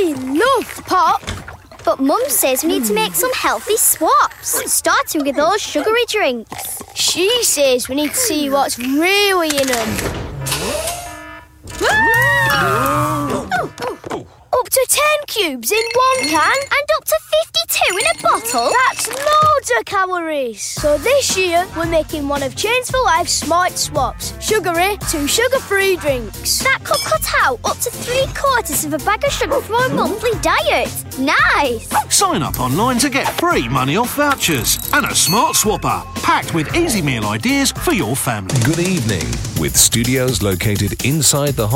We love pop. But Mum says we need to make some healthy swaps, starting with those sugary drinks. She says we need to see what's really in them. Up to 10 cubes in one can And up to 52 in a bottle? That's loads of calories. So this year, we're making one of Change for Life Smart Swaps. Sugary to sugar-free drinks. That could cut out up to 3/4 of a bag of sugar from our monthly diet. Nice! Sign up online to get free money off vouchers and a smart swapper packed with easy meal ideas for your family. Good evening, with studios located inside the